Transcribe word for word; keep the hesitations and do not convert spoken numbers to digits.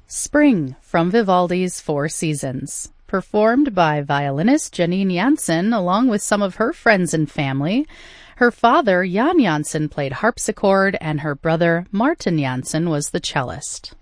Spring from Vivaldi's Four Seasons, performed by violinist Janine Jansen along with some of her friends and family. Her father, Jan Jansen, played harpsichord, and her brother, Martin Jansen, was the cellist.